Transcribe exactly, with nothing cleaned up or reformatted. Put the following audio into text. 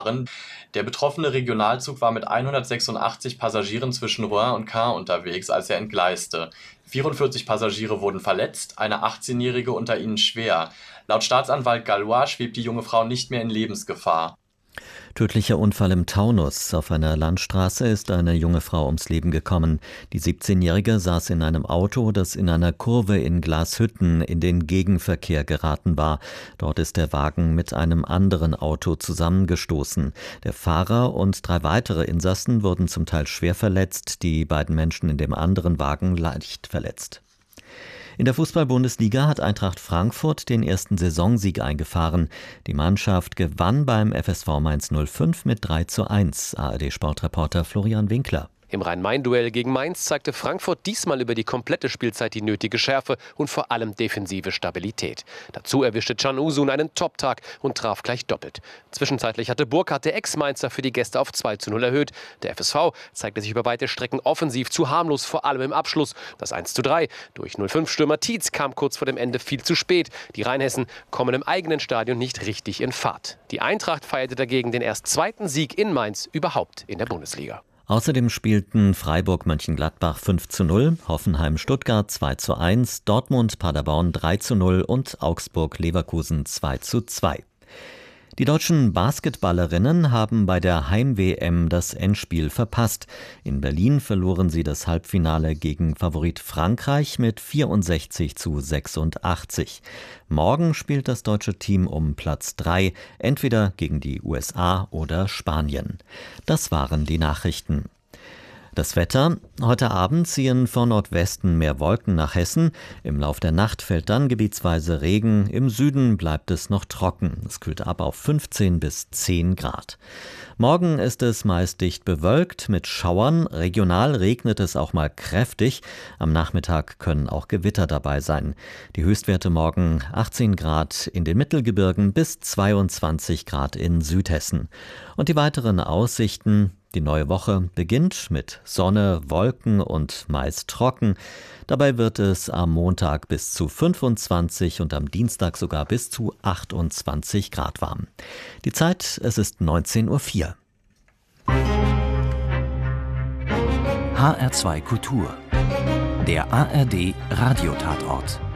Der betroffene Regionalzug war mit hundertsechsundachtzig Passagieren zwischen Rouen und Caen unterwegs, als er entgleiste. vierundvierzig Passagiere wurden verletzt, eine achtzehnjährige unter ihnen schwer. Laut Staatsanwalt Gallois schwebt die junge Frau nicht mehr in Lebensgefahr. Tödlicher Unfall im Taunus. Auf einer Landstraße ist eine junge Frau ums Leben gekommen. Die siebzehnjährige saß in einem Auto, das in einer Kurve in Glashütten in den Gegenverkehr geraten war. Dort ist der Wagen mit einem anderen Auto zusammengestoßen. Der Fahrer und drei weitere Insassen wurden zum Teil schwer verletzt, die beiden Menschen in dem anderen Wagen leicht verletzt. In der Fußball-Bundesliga hat Eintracht Frankfurt den ersten Saisonsieg eingefahren. Die Mannschaft gewann beim F S V Mainz null fünf mit drei zu eins. A R D-Sportreporter Florian Winkler. Im Rhein-Main-Duell gegen Mainz zeigte Frankfurt diesmal über die komplette Spielzeit die nötige Schärfe und vor allem defensive Stabilität. Dazu erwischte Can Uzun einen Top-Tag und traf gleich doppelt. Zwischenzeitlich hatte Burkhardt, der Ex-Mainzer, für die Gäste auf zwei zu null erhöht. Der F S V zeigte sich über weite Strecken offensiv zu harmlos, vor allem im Abschluss. Das eins zu drei durch null fünf Stürmer Tietz kam kurz vor dem Ende viel zu spät. Die Rheinhessen kommen im eigenen Stadion nicht richtig in Fahrt. Die Eintracht feierte dagegen den erst zweiten Sieg in Mainz überhaupt in der Bundesliga. Außerdem spielten Freiburg-Mönchengladbach fünf zu null, Hoffenheim-Stuttgart zwei zu eins, Dortmund-Paderborn drei zu null und Augsburg-Leverkusen zwei zu zwei. Die deutschen Basketballerinnen haben bei der Heim-W M das Endspiel verpasst. In Berlin verloren sie das Halbfinale gegen Favorit Frankreich mit vierundsechzig zu sechsundachtzig. Morgen spielt das deutsche Team um Platz drei, entweder gegen die U S A oder Spanien. Das waren die Nachrichten. Das Wetter. Heute Abend ziehen von Nordwesten mehr Wolken nach Hessen. Im Lauf der Nacht fällt dann gebietsweise Regen. Im Süden bleibt es noch trocken. Es kühlt ab auf fünfzehn bis zehn Grad. Morgen ist es meist dicht bewölkt mit Schauern. Regional regnet es auch mal kräftig. Am Nachmittag können auch Gewitter dabei sein. Die Höchstwerte morgen achtzehn Grad in den Mittelgebirgen bis zweiundzwanzig Grad in Südhessen. Und die weiteren Aussichten: Die neue Woche beginnt mit Sonne, Wolken und meist trocken. Dabei wird es am Montag bis zu fünfundzwanzig und am Dienstag sogar bis zu achtundzwanzig Grad warm. Die Zeit, es ist neunzehn Uhr vier. H R zwei Kultur. Der A R D Radiotatort.